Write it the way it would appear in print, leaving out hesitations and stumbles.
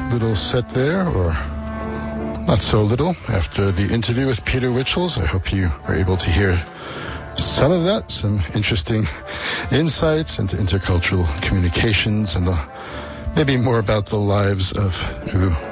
little set there, or not so little, after the interview with Peter Wichels. I hope you were able to hear some of that, some interesting insights into intercultural communications and maybe more about the lives of who